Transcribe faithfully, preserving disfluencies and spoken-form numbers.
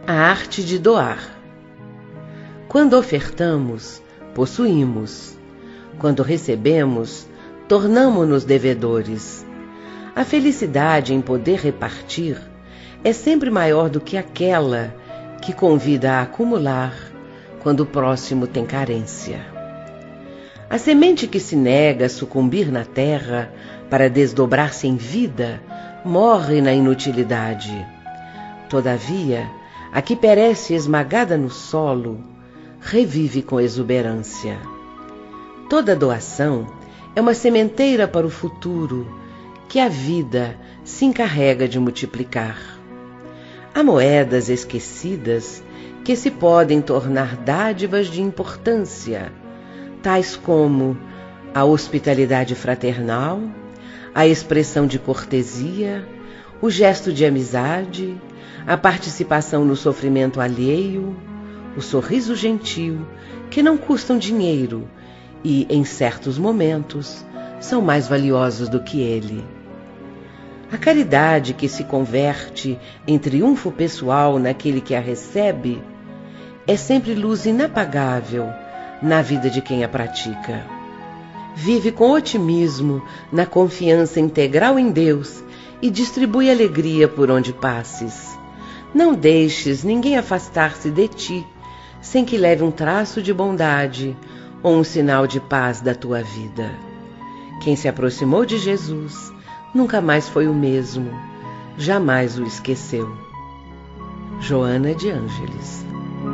A arte de doar. Quando ofertamos, possuímos. Quando recebemos, tornamo-nos devedores. A felicidade em poder repartir é sempre maior do que aquela que convida a acumular quando o próximo tem carência. A semente que se nega a sucumbir na terra para desdobrar-se em vida morre na inutilidade. Todavia, a que perece esmagada no solo revive com exuberância. Toda doação é uma sementeira para o futuro que a vida se encarrega de multiplicar. Há moedas esquecidas que se podem tornar dádivas de importância, tais como a hospitalidade fraternal, a expressão de cortesia, o gesto de amizade, a participação no sofrimento alheio, o sorriso gentil, que não custam dinheiro e, em certos momentos, são mais valiosos do que ele. A caridade que se converte em triunfo pessoal naquele que a recebe é sempre luz inapagável na vida de quem a pratica. Vive com otimismo na confiança integral em Deus e distribui alegria por onde passes. Não deixes ninguém afastar-se de ti sem que leve um traço de bondade ou um sinal de paz da tua vida. Quem se aproximou de Jesus nunca mais foi o mesmo, jamais o esqueceu. Joana de Ângeles.